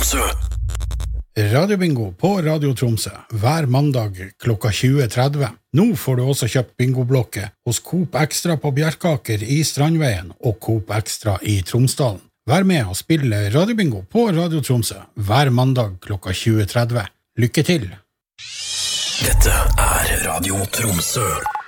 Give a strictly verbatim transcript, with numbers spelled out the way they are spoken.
Tromsø. Radiobingo på Radio Tromsø hver mandag klokka tjue tretti. Nå får du også kjøpt bingoblokket hos Coop Extra på Bjerkaker i Strandveien og Coop Extra i Tromsdalen. Vær med og spille Radiobingo på Radio Tromsø hver mandag klokka tjue tretti. Lykke til! Dette er Radio Tromsø.